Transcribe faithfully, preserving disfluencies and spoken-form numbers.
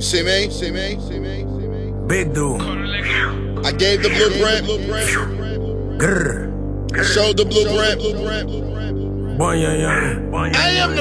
See me? See me? See me? See me? Big dude. I gave the blueprint. Grr. I showed the blueprint. Boy, yeah, yeah. I am the